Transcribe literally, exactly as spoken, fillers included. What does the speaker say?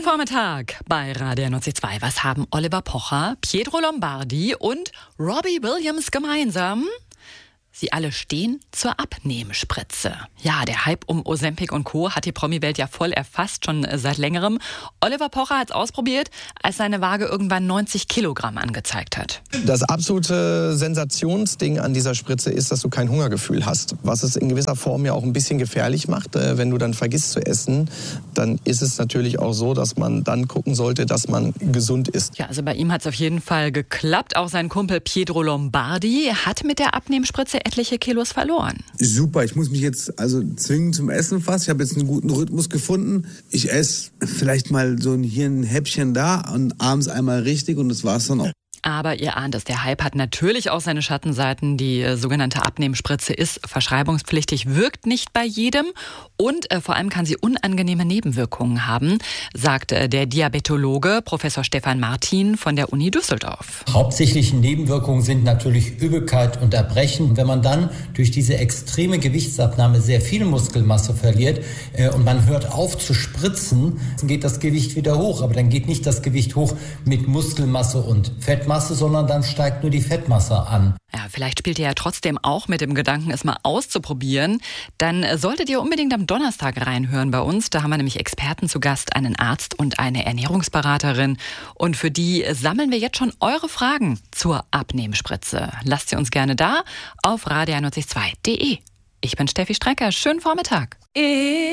Vormittag bei Radio N O C zwei. Was haben Oliver Pocher, Pietro Lombardi und Robbie Williams gemeinsam? Sie alle stehen zur Abnehmspritze. Ja, der Hype um Ozempic und Co. hat die Promi-Welt ja voll erfasst, schon seit längerem. Oliver Pocher hat es ausprobiert, als seine Waage irgendwann neunzig Kilogramm angezeigt hat. Das absolute Sensationsding an dieser Spritze ist, dass du kein Hungergefühl hast. Was es in gewisser Form ja auch ein bisschen gefährlich macht. Wenn du dann vergisst zu essen, dann ist es natürlich auch so, dass man dann gucken sollte, dass man gesund ist. Ja, also bei ihm hat es auf jeden Fall geklappt. Auch sein Kumpel Pietro Lombardi hat mit der Abnehmspritze etliche Kilos verloren. Super, ich muss mich jetzt also zwingen zum Essen fast. Ich habe jetzt einen guten Rhythmus gefunden. Ich esse vielleicht mal so hier ein Häppchen da und abends einmal richtig und das war's dann auch. Aber ihr ahnt es, der Hype hat natürlich auch seine Schattenseiten. Die äh, sogenannte Abnehmspritze ist verschreibungspflichtig, wirkt nicht bei jedem und äh, vor allem kann sie unangenehme Nebenwirkungen haben, sagt äh, der Diabetologe Professor Stefan Martin von der Uni Düsseldorf. Hauptsächliche Nebenwirkungen sind natürlich Übelkeit und Erbrechen. Wenn man dann durch diese extreme Gewichtsabnahme sehr viel Muskelmasse verliert äh, und man hört auf zu spritzen, dann geht das Gewicht wieder hoch. Aber dann geht nicht das Gewicht hoch mit Muskelmasse und Fettmasse, sondern dann steigt nur die Fettmasse an. Ja, vielleicht spielt ihr ja trotzdem auch mit dem Gedanken, es mal auszuprobieren. Dann solltet ihr unbedingt am Donnerstag reinhören bei uns. Da haben wir nämlich Experten zu Gast, einen Arzt und eine Ernährungsberaterin. Und für die sammeln wir jetzt schon eure Fragen zur Abnehmspritze. Lasst sie uns gerne da auf radio eins null zwei punkt de. Ich bin Steffi Strecker. Schönen Vormittag.